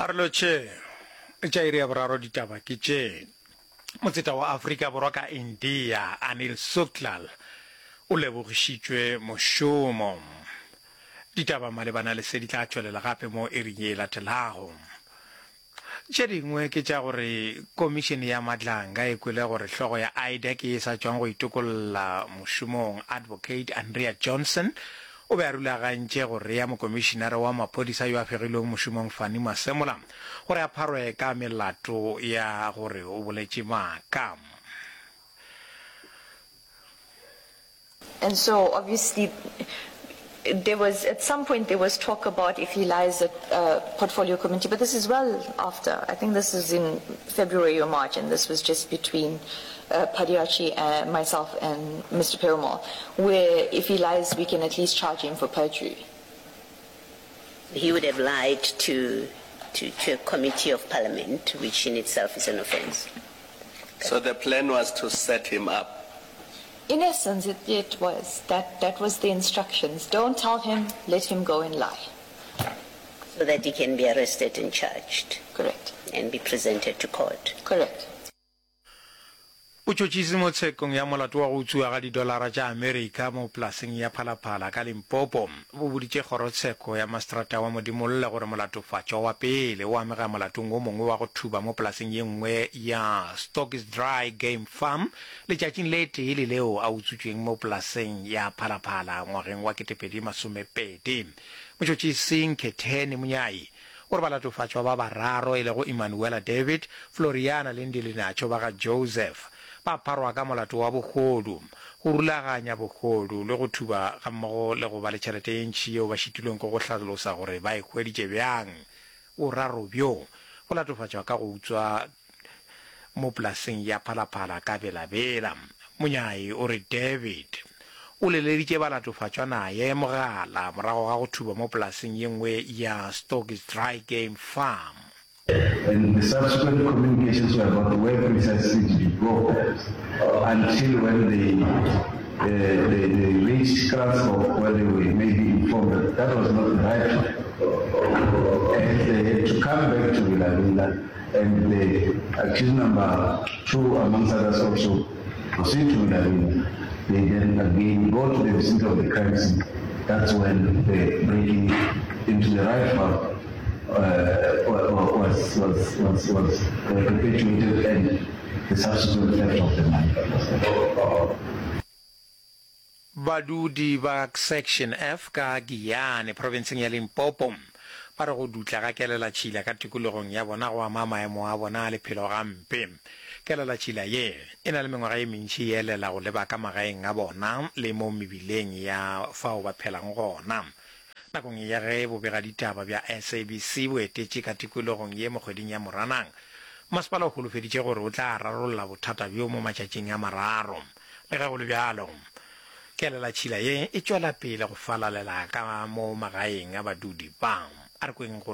Arloche, Jairia Braro ditaba ke tše motseta wa Afrika Borwa ka India Anil Soklal o lebogišitšwe mošomo. Ditaba malebana le se di tla tšwelela gape mo ering ye latelago. Tše dingwe ke tša gore komišene ya Madlanga e kwele gore hlogo ya IDEC e sa tšwang go itokolola mošomong Advocate Andrea Johnson o be a rulagantše gore ya mokomišenare wa maphodisa yo a fegilweng mošomong Fani Masemola gore a pharwe ka melato ya gore o boletše maaka. And so obviously there was, at some point there was talk about if he lies at portfolio committee, but this is well after. I think this is in February or March, and this was just between Padiachi and myself and Mr. Perumal, where if he lies, we can at least charge him for perjury. He would have lied to a committee of parliament, which in itself is an offence. So the plan was to set him up? In essence, it was. That was the instructions. Don't tell him, let him go and lie. So that he can be arrested and charged. Correct. And be presented to court. Correct. Botšotšisi mo tshekong ya molato wa go utswiwa ga $1 tša Amerika mo polaseng ya Phalaphala ka Limpopo bo boditše kgorotsheko ya mastrata wa modimolle gore molatofatšo wa pele o amega molatong o mongwe wa go thuba mo polaseng ye nngwe ya Stokes Dry Game Farm letšatšing le tee le leo a utswitšweng mo polaseng ya Phalaphala ngwageng wa 2020. Motšotšisi Nketheni Monyai gore balatofatšwa ba bararo e le go Emmanuela David, Floriana le Ndilinacho ba ga Joseph ba pharwa ka molato wa bogodu go rulaganya bogodu le go thuba ga mmogo le go ba le tšhelete e ntši yeo ba šitilweng go hlalosa gore ba e hweditše bjang o raro bjo go latofatšwa ka go utswa mo polaseng ya Phalaphala ka belabela. Monyai o re David o leleditše ba latofatšwa naye mogala morago ga go thuba mo polaseng ye nngwe ya Stokes Dry Game Farm. And the subsequent communications were about where precisely did you go until when they reached Kransdorp, where they were maybe informed that was not the right one. And they had to come back to Vilavila, and the accused number 2 amongst others also proceed to Vilavila. They then again go to the vicinity of the crime scene. That's when the breaking into the rifle was perpetuated and the subsequent theft of the money. Badudi ba Section F ka Giyane provinceng ya Limpopo ba re go dutla ga kelela tšhila ka tikologong ya bona go ama maemo a bona le phelo gampe. Kelela tšhila ye e na le mengwaga ye mentši e elela go leba ka magaeng a bona le mo mebileng ya fao ba phelang gona. Nakong ya ge bobega ditaba bja SABC bo etetše ka tikologong ye mo kgweding ya Moranang, masepala o holofeditše gore o tla rarolola bothata bjo mo matšatšing a mararo. Le ge go le bjalo, kelela tšhila ye e tšwela pele go falalela ka mo magaeng a badudi ba We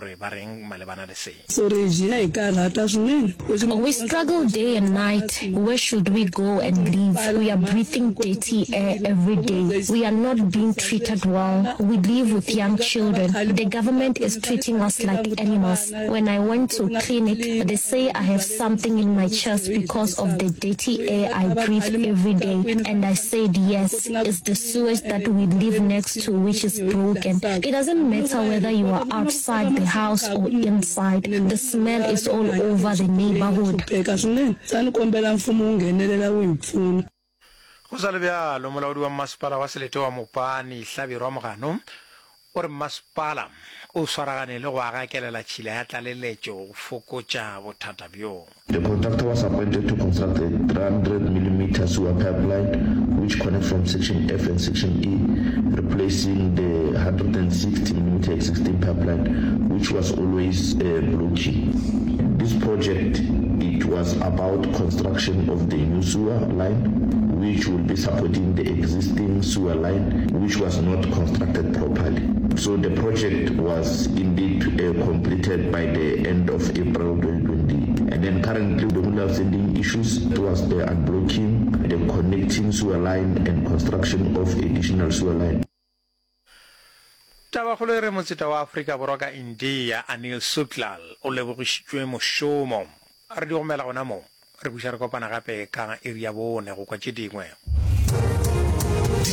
struggle day and night. Where should we go and live? We are breathing dirty air every day. We are not being treated well. We live with young children. The government is treating us like animals. When I went to clinic, they say I have something in my chest because of the dirty air I breathe every day. And I said yes, it's the sewage that we live next to which is broken. It doesn't matter whether you are outside the house or inside. The smell is all over the neighborhood. Go sa le bjalo molaodi wa masepala wa Selete wa Mopane Hlabirwa Mogano o re masepala o swaragane le go aga kelela tšhila ya tlaleletšo go fokotša bothata bjo. The contractor was appointed to construct a 300mm sewer pipeline which connects from Section F and Section E, replacing the 160mm existing pipeline which was always blocking. This project, it was about construction of the new sewer line which will be supporting the existing sewer line which was not constructed properly. So the project was indeed completed by the end of April 2020. And then currently the only outstanding issues was the unblocking, the connecting sewer line and construction of additional sewer line. tabagolo e re motseta wa Afrika Borwa ka India Anil Suklal o lebogišitšwe mošomo a re di gomela gona mo re buša re kopana gape ka iri ya bone go kwa tše dingwe.